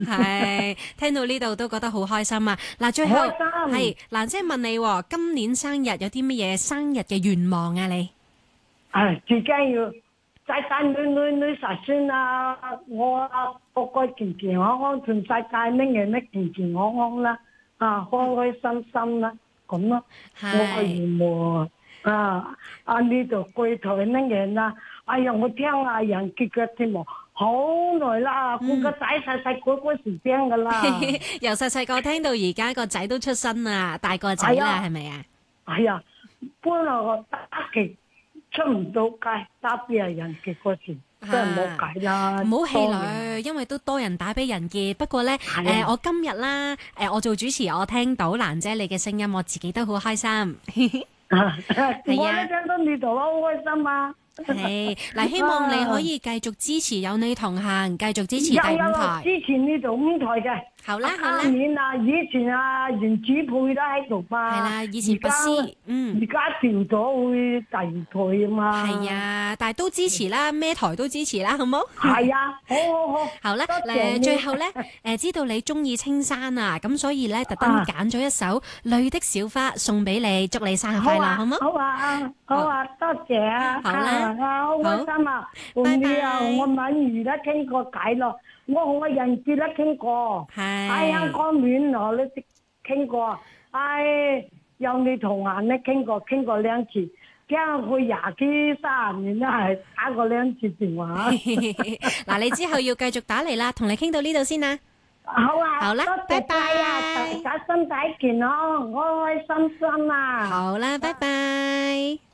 係聽到呢度都覺得好開心啊！嗱，最後開心。 係蘭姐問你喎，今年生日有啲乜嘢生日嘅願望啊？你最緊要仔仔女女實孫啊，我啊個個健健康康，全世界乜嘢都健健康康啦，開開心心啦，咁咯。我嘅願望呢度櫃台乜嘢啦？哎呀，我聽阿楊傑嘅節目好耐啦，佢個仔細細嗰時聽噶啦。 由細細個聽到而家個仔都出身啦，大個仔啦，係咪啊？ 係啊，本來我打極出唔到街，打俾阿楊傑嗰時。真係冇計啦， 唔好氣餒，因為都多人打俾人傑。不過咧，我今日啦，我做主持，我聽到蘭姐你嘅聲音，我自己都好開心。 我都聽到呢度好開心啊！ 係嗱，希望你可以繼續支持有你同行，繼續支持第五台， 支持呢度五台嘅。 好啦好啦。 年啊，以前啊，原主配都喺度嘛。 係啦，以前拔絲， 而家調咗去第二台啊嘛。 係啊，但係都支持啦，咩台都支持啦，好冇？ 係啊，好。 好啦，最後咧，知道你中意青山啊，咁所以咧，特登揀咗一首《淚的小花》送俾你，祝你生日快樂，好冇？ 好啊，多謝啊。 好啦， 好開心啊！ 拜拜。 我敏儀都傾過偈咯，我同個人傑都傾過，香港戀我都傾過，有你同行都傾過兩次，聽佢廿幾30年都係打過兩次電話。 嗱，你之後要繼續打嚟啦，同你傾到呢度先啦。 好啊， 好啦，拜拜啊！大家身體健康，開開心心啊！ 好啦，拜拜。